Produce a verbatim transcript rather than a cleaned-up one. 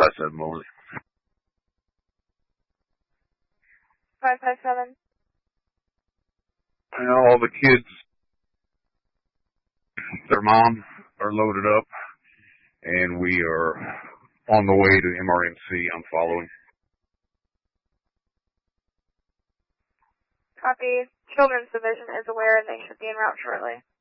five seven Mosley. five five seven. And all the kids, their moms are loaded up, and we are on the way to M R N C. I'm following. Copy. Children's Division is aware and they should be en route shortly.